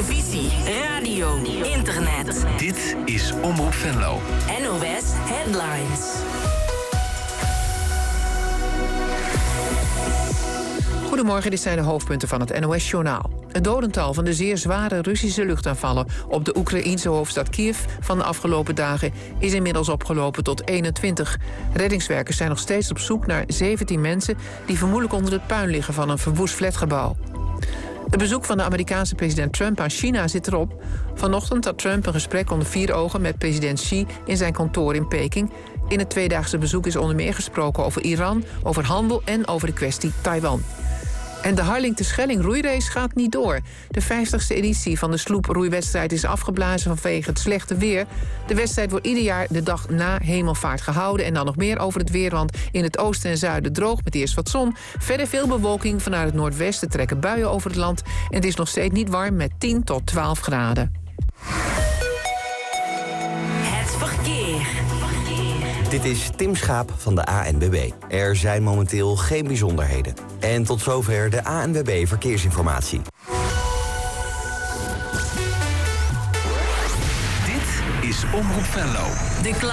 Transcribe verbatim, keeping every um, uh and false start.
televisie, radio, internet. Dit is Omroep Venlo. N O S Headlines. Goedemorgen, dit zijn de hoofdpunten van het N O S-journaal. Het dodental van de zeer zware Russische luchtaanvallen op de Oekraïense hoofdstad Kiev van de afgelopen dagen is inmiddels opgelopen tot eenentwintig. Reddingswerkers zijn nog steeds op zoek naar zeventien mensen die vermoedelijk onder het puin liggen van een verwoest flatgebouw. Het bezoek van de Amerikaanse president Trump aan China zit erop. Vanochtend had Trump een gesprek onder vier ogen met president Xi in zijn kantoor in Peking. In het tweedaagse bezoek is onder meer gesproken over Iran, over handel en over de kwestie Taiwan. En de Harling-Terschelling roeirace gaat niet door. De vijftigste editie van de sloeproeiwedstrijd is afgeblazen vanwege het slechte weer. De wedstrijd wordt ieder jaar de dag na Hemelvaart gehouden. En dan nog meer over het weer, want in het oosten en zuiden droog met eerst wat zon. Verder veel bewolking, vanuit het noordwesten trekken buien over het land. En het is nog steeds niet warm met tien tot twaalf graden. Het verkeer. Dit is Tim Schaap van de A N W B. Er zijn momenteel geen bijzonderheden. En tot zover de A N W B Verkeersinformatie. Dit is Omroep Venlo. De